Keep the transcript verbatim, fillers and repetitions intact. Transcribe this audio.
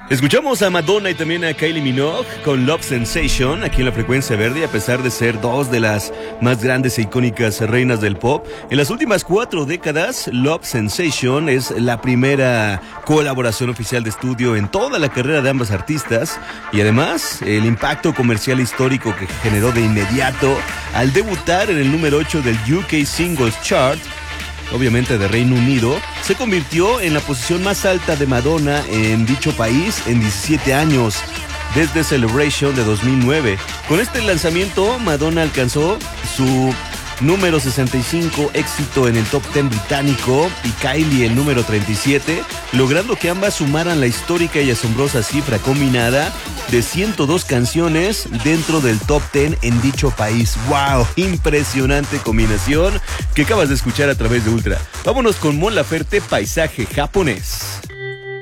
Escuchamos a Madonna y también a Kylie Minogue con Love Sensation aquí en la Frecuencia Verde, a pesar de ser dos de las más grandes e icónicas reinas del pop. En las últimas cuatro décadas, Love Sensation es la primera colaboración oficial de estudio en toda la carrera de ambas artistas y además el impacto comercial histórico que generó de inmediato al debutar en el número ocho del U K Singles Chart, obviamente de Reino Unido, se convirtió en la posición más alta de Madonna en dicho país en diecisiete años, desde Celebration de dos mil nueve. Con este lanzamiento, Madonna alcanzó su número sesenta y cinco éxito en el top diez británico y Kylie el número treinta y siete, logrando que ambas sumaran la histórica y asombrosa cifra combinada de ciento dos canciones dentro del top diez en dicho país. ¡Wow! Impresionante combinación que acabas de escuchar a través de Ultra. Vámonos con Mon Laferte, Paisaje Japonés.